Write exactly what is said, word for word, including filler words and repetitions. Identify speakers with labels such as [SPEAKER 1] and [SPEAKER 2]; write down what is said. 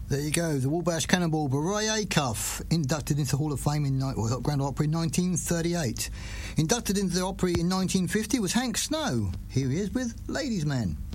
[SPEAKER 1] There you go, the Wabash Cannonball, Beret Acuff, inducted into the Hall of Fame in well, Grand Opry in nineteen thirty-eight. Inducted into the Opry in nineteen fifty was Hank Snow. Here he is with Ladies Man.